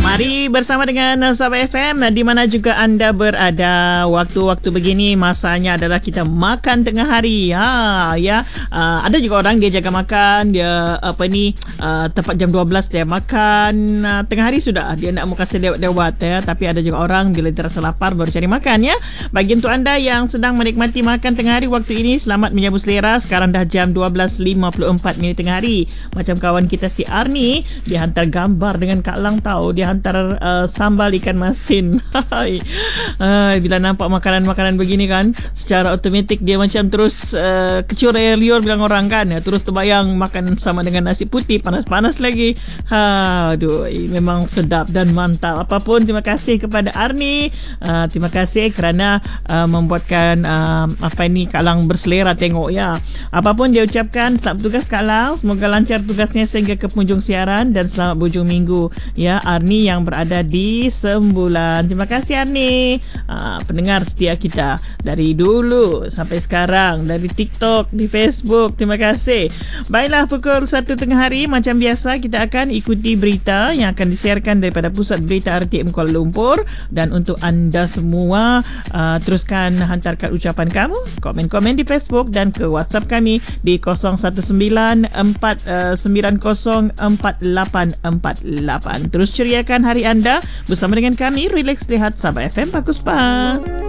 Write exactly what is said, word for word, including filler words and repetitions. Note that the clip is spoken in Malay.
Mari bersama dengan Sabah F M di mana juga anda berada. Waktu-waktu begini masanya adalah kita makan tengah hari. Ha ya, uh, ada juga orang dia jaga makan, dia apa ni uh, tepat jam dua belas dia makan. Uh, tengah hari sudah dia nak mau kasih lewat-lewat ya, tapi ada juga orang bila dia rasa lapar baru cari makan ya. Bagi untuk anda yang sedang menikmati makan tengah hari waktu ini, selamat menyambut selera. Sekarang dah jam dua belas lima puluh empat minit tengah hari. Macam kawan kita si Arni, dia hantar gambar dengan Kak Lang tahu, dia hantar uh, sambal ikan masin. uh, bila nampak makanan-makanan begini kan, secara automatik dia macam terus uh, kecur air liur bilang orang kan ya, terus terbayang makan sama dengan nasi putih panas-panas lagi. Ha, aduh, memang sedap dan mantap. Apapun, terima kasih kepada Arni. Uh, terima kasih kerana uh, membuatkan uh, apa ini Kak Lang berselera tengok ya. Apapun dia ucapkan, selamat tugas Kak Lang, semoga lancar tugasnya sehingga ke penghujung siaran dan selamat berhujung minggu ya. Arni yang berada di Sembulan. Terima kasih Arni, uh, pendengar setia kita dari dulu sampai sekarang, dari TikTok, di Facebook. Terima kasih. Baiklah, pukul satu tengah hari macam biasa kita akan ikuti berita yang akan disiarkan daripada Pusat Berita R T M Kuala Lumpur. Dan untuk anda semua, uh, teruskan hantarkan ucapan kamu, komen-komen di Facebook dan ke WhatsApp kami di kosong satu sembilan empat sembilan kosong empat lapan empat lapan. Terus ceriakan hari anda bersama dengan kami. Relax, rehat, Sabah F M Pak Kuspa.